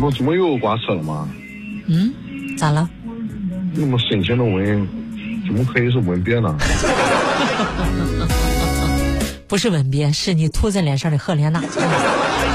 这么又挂车了吗？ 咋了？ 那么深情的问，怎么可以是吻别呢？ 不是吻别，是你涂在脸上的赫莲娜。